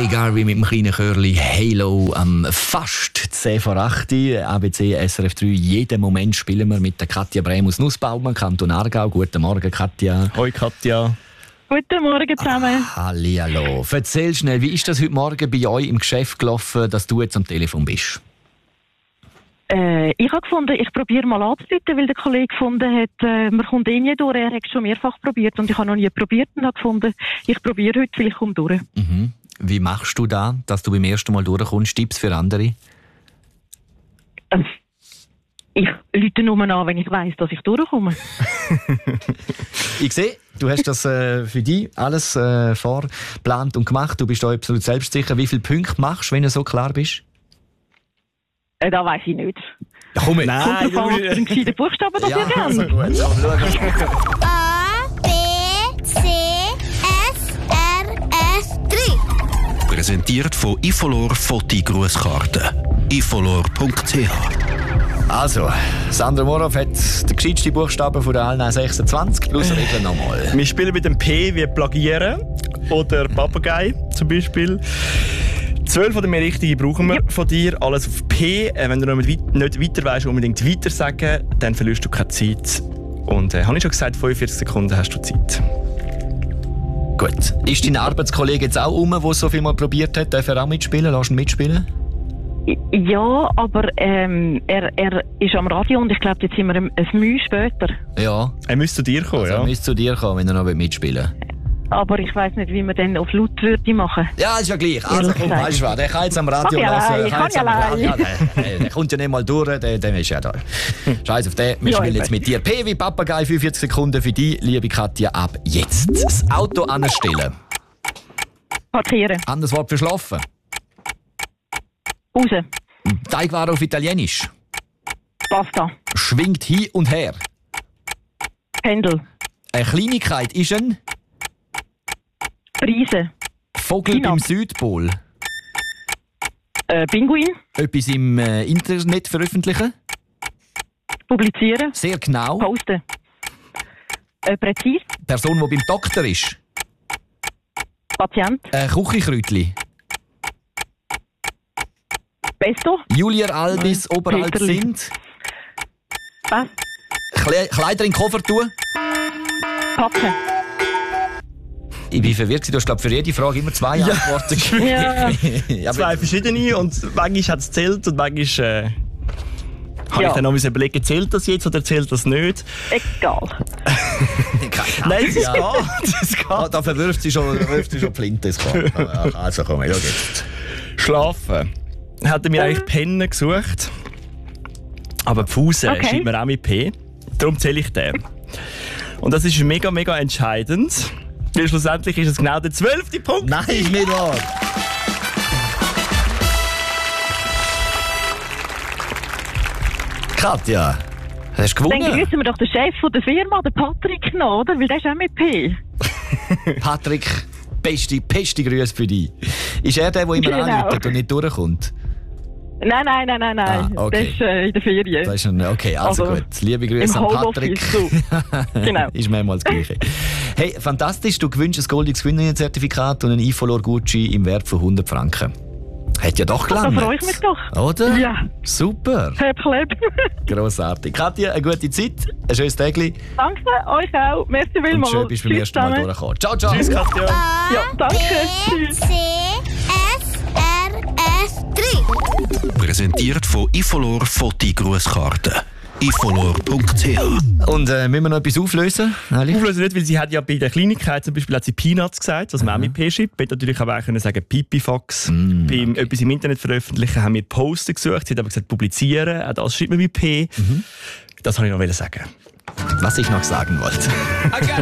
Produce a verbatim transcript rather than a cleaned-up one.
Ray Garvey mit dem kleinen Chörli Halo am fast zehn vor acht. A B C S R F drei. Jeden Moment spielen wir mit der Katja Brehm aus Nussbaumann, Kanton Aargau. Guten Morgen, Katja. Hoi, Katja. Guten Morgen zusammen. Ah, hallihallo. Erzähl schnell, wie ist das heute Morgen bei euch im Geschäft gelaufen, dass du jetzt am Telefon bist? Äh, ich habe gefunden, ich probiere mal anzurufen, weil der Kollege gefunden hat, äh, man kommt eh nie durch. Er hat schon mehrfach probiert und ich habe noch nie probiert und habe gefunden, ich probiere heute, vielleicht komme durch. Mhm. Wie machst du da, dass du beim ersten Mal durchkommst? Tipps für andere? Äh, ich rufe nur an, wenn ich weiss, dass ich durchkomme. Ich sehe, du hast das äh, für dich alles äh, vorgeplant und gemacht. Du bist da absolut selbstsicher. Wie viele Punkte machst du, wenn du so klar bist? Äh, das weiss ich nicht. Ja, komm mit. Kommt drauf an, was für einen gescheiten Buchstaben das Ja, ihr also habt. gut. Aber schau. A, B, C, S, R, S, drei. Präsentiert von Ifolor Foti-Grußkarten. ifolor punkt c h. Also, Sandra Morow hat den gescheitsten Buchstaben von der Alna sechsundzwanzig plus Regeln nochmal. Wir spielen mit dem P wie Plagieren oder Papagei zum Beispiel. Zwölf oder mehr Richtige brauchen wir von dir. Alles auf P. Äh, wenn du noch nicht weiter weißt, unbedingt weiter sagen, dann verlierst du keine Zeit. Und äh, habe ich schon gesagt, fünfundvierzig Sekunden hast du Zeit. Gut. Ist dein Arbeitskollege jetzt auch um, der so viel mal probiert hat? Darf er auch mitspielen? Lass ihn mitspielen? Ja, aber ähm, er, er ist am Radio und ich glaube, jetzt sind wir ein, ein Mühe später. Ja. Er müsste zu dir kommen, Also, ja? er müsste zu dir kommen, wenn er noch mitspielen will. Aber ich weiss nicht, wie wir dann auf laut würde machen. Ja, ist ja gleich. Also komm, weißt du was, der kann jetzt am Radio Mach ich lassen. allein, Der kann kann jetzt ich am Radio. allein. Ja, der, der, der kommt ja nicht mal durch, der, der ist ja da. Scheiß auf den, wir Ja, spielen ich jetzt mit dir. P wie Papagei, fünfundvierzig Sekunden für dich, liebe Katja, ab jetzt. Das Auto anstellen. Parkieren. Anderes Wort für schlafen. Raus. Teigware auf Italienisch. Pasta. Schwingt hin und her. Pendel. Eine Kleinigkeit ist ein Preise. Vogel China. beim Südpol. Äh, Pinguin. Etwas im äh, Internet veröffentlichen. Publizieren. Sehr genau. Posten. Äh, präzis. Person, die beim Doktor ist. Patient. Ein Küchenkräutli. Pesto. Julia Albis oberhalb Peterli. sind. Was? Kle Kleider in den Koffer tun. Packen. Ich bin verwirrt. Du hast, glaube ich, für jede Frage immer zwei Antworten gegeben. Ja. Ja, aber- Zwei verschiedene und manchmal hat es zählt und manchmal äh, habe Ja. ich dann noch überlegen, zählt das jetzt oder zählt das nicht? Egal. Nein, es Ja. geht. Es Ah, geht. da verwirft sie schon, verwirft sie schon die Flinte ins Korn. Also komm, schau jetzt. Schlafen. Hätten wir eigentlich Pennen gesucht. Aber Pfuse Okay. schreibt man auch mit P. Darum zähle ich den. Und das ist mega, mega entscheidend. Weil schlussendlich ist es genau der zwölfte Punkt. Nein, ist nicht wahr. Katja, hast du Dann gewonnen? grüßen wir doch den Chef von der Firma, den Patrick, noch, oder? Weil der ist auch mit P. Patrick, beste, beste Grüße für dich. Ist er der, der immer Genau. anruft und nicht durchkommt? Nein, nein, nein, nein, nein. Ah, okay. Der ist äh, in der Ferien. Das ist ein, okay, also, Also, gut. Liebe Grüße im an Patrick. Homeoffice, so. Genau. Ist mehrmals das Gleiche. Hey, fantastisch. Du gewünscht ein goldiges Gewinnzertifikat und einen Ifolor-Gutschein im Wert von hundert Franken. Hat ja doch Da gelangt. freue ich mich doch. Oder? Ja. Super. Hep, hep. Grossartig. Katja, eine gute Zeit, ein schönes Tägli Danke, euch auch. Merci und vielmals. schön, bist du beim Tschüss ersten Mal zusammen. durchgekommen. Ciao, ciao. Tschüss, Katja. Ja, danke. B, Tschüss. C, S, R, S, drei. Präsentiert von Ifolor Foti-Grußkarten. ifolor punkt c h. Und äh, müssen wir noch etwas auflösen? Ali? Auflösen nicht, weil sie hat ja bei der Kleinigkeit zum Beispiel hat sie Peanuts gesagt, was man auch mit P schreibt. Man hätte natürlich auch können sagen Pipifax. Mm. Beim etwas im Internet veröffentlichen haben wir Poster gesucht. Sie hat aber gesagt publizieren. Auch das schreibt man mit P. Mhm. Das wollte ich noch sagen. Was ich noch sagen wollte.